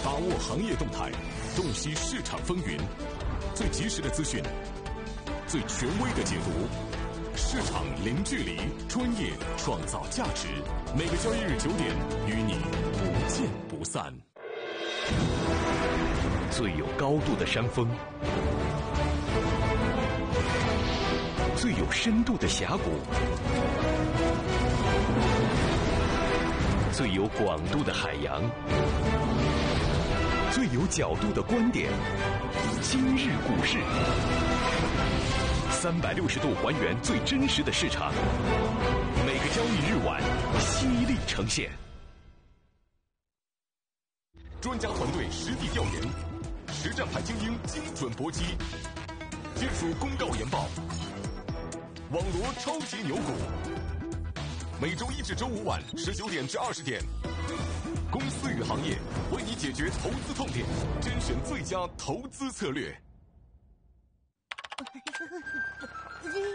把握行业动态，洞悉市场风云，最及时的资讯，最权威的解读，市场零距离，专业创造价值。每个交易日9点，与你不见不散。 最有高度的山峰，最有深度的峡谷，最有广度的海洋，最有角度的观点。今日股市，360度还原最真实的市场，每个交易日晚犀利呈现。 专家团队实地调研，实战派精英精准搏击，技术公告研报，网罗超级牛股。每周1至周5晚19点至20点，公司与行业为你解决投资痛点，甄选最佳投资策略。